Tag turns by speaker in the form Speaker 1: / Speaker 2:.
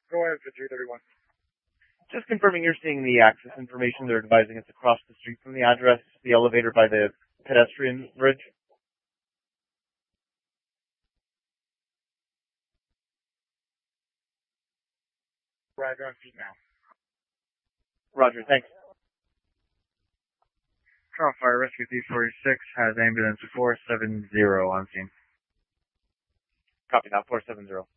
Speaker 1: Go ahead for 331.
Speaker 2: Just confirming you're seeing the access information they're advising us across the street from the address, the elevator by the pedestrian bridge.
Speaker 1: Right on feet now.
Speaker 2: Roger, thanks.
Speaker 1: Toronto Fire Rescue 346 has ambulance 470 on scene.
Speaker 2: Copy that, 470.